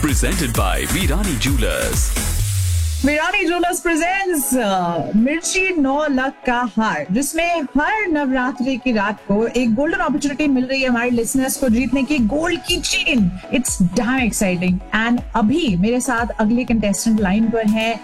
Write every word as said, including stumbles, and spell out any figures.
presented by Virani Jewelers. Virani jewellers presents मिर्ची नौ लाख का हार, जिसमें हर नवरात्रि की रात को एक गोल्डन अपॉर्चुनिटी मिल रही है हमारे लिसनर्स को जीतने की गोल्ड की chain. It's damn exciting. And अभी मेरे साथ अगले कंटेस्टेंट लाइन पर है